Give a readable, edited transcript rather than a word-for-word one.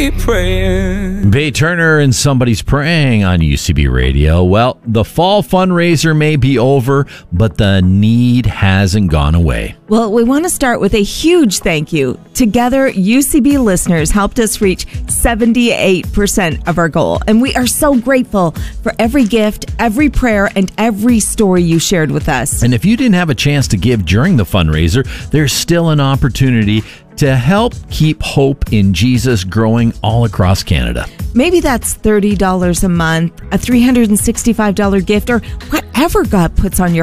be praying. Bay Turner and Somebody's Praying on UCB Radio. Well, the fall fundraiser may be over, but the need hasn't gone away. Well, we want to start with a huge thank you. Together, UCB listeners helped us reach 78% of our goal. And we are so grateful for every gift, every prayer, and every story you shared with us. And if you didn't have a chance to give during the fundraiser, there's still an opportunity to help keep hope in Jesus growing all across Canada. Maybe that's $30 a month, a $365 gift, or whatever God puts on your